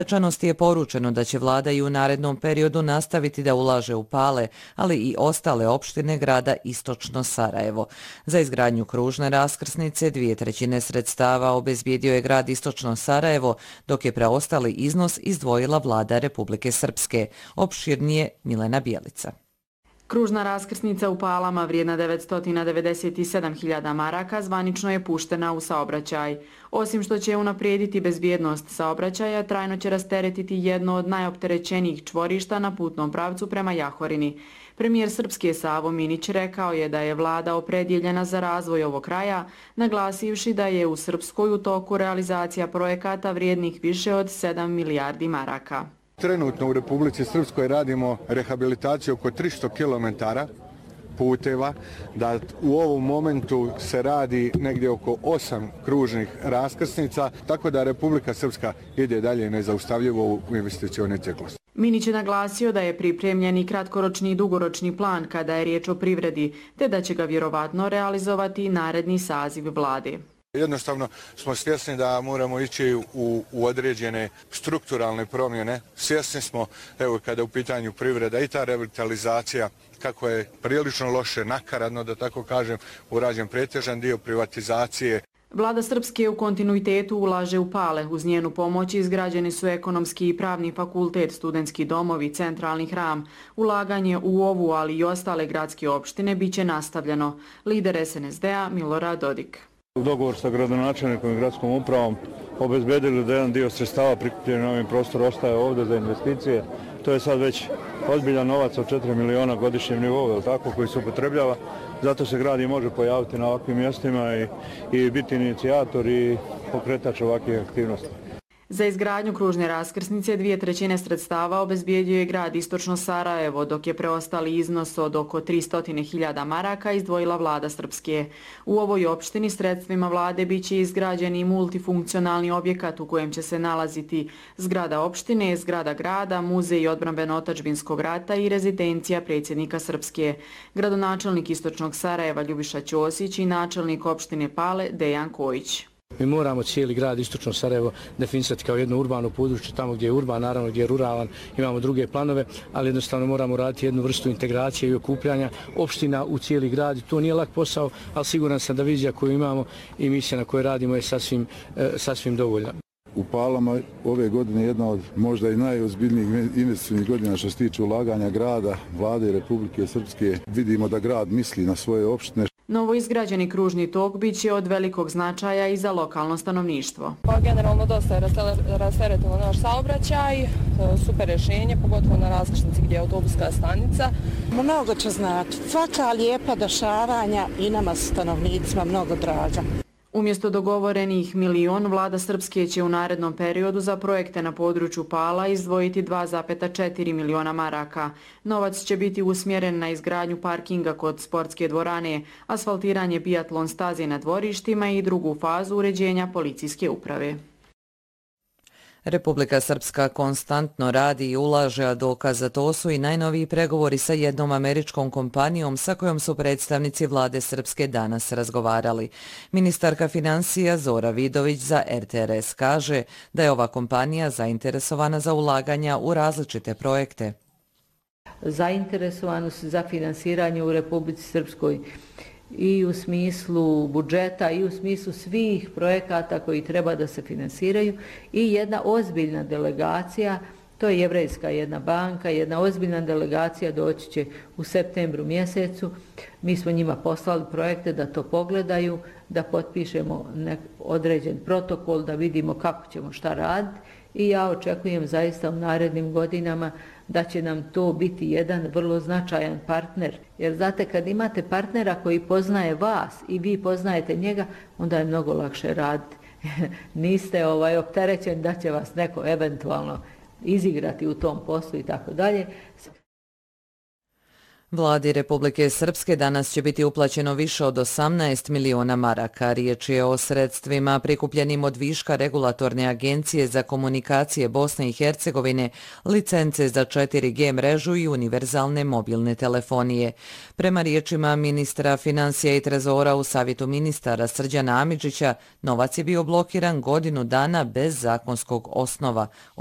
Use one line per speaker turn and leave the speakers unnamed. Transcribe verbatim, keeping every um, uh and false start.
Svečanosti je poručeno da će vlada i u narednom periodu nastaviti da ulaže u Pale, ali i ostale opštine grada Istočno Sarajevo. Za izgradnju kružne raskrsnice dvije trećine sredstava obezbijedio je grad Istočno Sarajevo, dok je preostali iznos izdvojila vlada Republike Srpske. Opširnije Milena Bijelica.
Kružna raskrsnica u Palama vrijedna devetsto devedeset sedam hiljada maraka zvanično je puštena u saobraćaj. Osim što će unaprijediti bezbjednost saobraćaja, trajno će rasteretiti jedno od najopterećenijih čvorišta na putnom pravcu prema Jahorini. Premijer Srpske Savo Minić rekao je da je vlada opredjeljena za razvoj ovog kraja, naglasivši da je u Srpskoj u toku realizacija projekata vrijednih više od sedam milijardi maraka.
Trenutno u Republici Srpskoj radimo rehabilitaciju oko tristo kilometara puteva, da u ovom momentu se radi negdje oko osam kružnih raskrsnica, tako da Republika Srpska ide dalje nezaustavljivo u investicioni ciklus.
Minić je naglasio da je pripremljen i kratkoročni i dugoročni plan kada je riječ o privredi, te da će ga vjerovatno realizovati naredni saziv vlade.
Jednostavno smo svjesni da moramo ići u, u određene strukturalne promjene. Svjesni smo, evo kada je u pitanju privreda i ta revitalizacija, kako je prilično loše, nakaradno da tako kažem, urađen pretežan dio privatizacije.
Vlada Srpske u kontinuitetu ulaže u Pale. Uz njenu pomoć izgrađeni su ekonomski i pravni fakultet, studentski domovi, centralni hram. Ulaganje u ovu, ali i ostale gradske opštine biće nastavljeno. Lider es en es de a Milorad Dodik.
U dogovor sa gradonačelnikom i gradskom upravom obezbedili da jedan dio sredstava prikupljen na ovim prostoru ostaje ovdje za investicije. To je sad već ozbiljan novac od četiri miliona godišnjem nivou, tako, koji se upotrebljava. Zato se grad i može pojaviti na ovakvim mjestima i, i biti inicijator i pokretač ovakvih aktivnosti.
Za izgradnju kružne raskrsnice dvije trećine sredstava obezbijedio je grad Istočno Sarajevo, dok je preostali iznos od oko tristo hiljada maraka izdvojila vlada Srpske. U ovoj opštini sredstvima vlade biće izgrađen i multifunkcionalni objekat u kojem će se nalaziti zgrada opštine, zgrada grada, muzej odbrambeno-otadžbinskog rata i rezidencija predsjednika Srpske. Gradonačelnik Istočnog Sarajeva Ljubiša Ćosić i načelnik opštine Pale Dejan Kojić.
Mi moramo cijeli grad Istočno Sarajevo definisati kao jedno urbano područje, tamo gdje je urban, naravno gdje je ruralan, imamo druge planove, ali jednostavno moramo raditi jednu vrstu integracije i okupljanja opština u cijeli grad. To nije lak posao, ali siguran sam da vizija koju imamo i misija na kojoj radimo je sasvim, sasvim dovoljna.
U Palama ove godine jedna od možda i najozbiljnijih investicijnih godina što se tiče ulaganja grada, vlade Republike Srpske. Vidimo da grad misli na svoje opštine.
Novo izgrađeni kružni tok biće od velikog značaja i za lokalno stanovništvo.
Pa generalno dosta je rasteretilo naš saobraćaj, super rješenje, pogotovo na raskrsnici gdje je autobuska stanica.
Mnogo će znači, svaka lijepa dešavanja i nama stanovnicima mnogo draža.
Umjesto dogovorenih milion, vlada Srpske će u narednom periodu za projekte na području Pala izdvojiti dva zarez četiri miliona maraka. Novac će biti usmjeren na izgradnju parkinga kod sportske dvorane, asfaltiranje biatlon staze na dvorištima i drugu fazu uređenja policijske uprave.
Republika Srpska konstantno radi i ulaže, a dokaz za to su i najnoviji pregovori sa jednom američkom kompanijom sa kojom su predstavnici vlade Srpske danas razgovarali. Ministarka financija Zora Vidović za er te er es kaže da je ova kompanija zainteresovana za ulaganja u različite projekte.
Zainteresovanost za finansiranje u Republici Srpskoj i u smislu budžeta i u smislu svih projekata koji treba da se finansiraju i jedna ozbiljna delegacija, to je Jevrejska jedna banka, jedna ozbiljna delegacija doći će u septembru mjesecu. Mi smo njima poslali projekte da to pogledaju, da potpišemo nek određen protokol, da vidimo kako ćemo šta raditi i ja očekujem zaista u narednim godinama da će nam to biti jedan vrlo značajan partner. Jer znate, kad imate partnera koji poznaje vas i vi poznajete njega, onda je mnogo lakše raditi. Niste ovaj, opterećeni da će vas neko eventualno izigrati u tom poslu i tako dalje.
Vladi Republike Srpske danas će biti uplaćeno više od osamnaest miliona maraka. Riječ je o sredstvima prikupljenim od viška regulatorne agencije za komunikacije Bosne i Hercegovine, licence za četiri G mrežu i univerzalne mobilne telefonije. Prema riječima ministra financija i trezora u Savjetu ministara Srđana Amidžića, novac je bio blokiran godinu dana bez zakonskog osnova.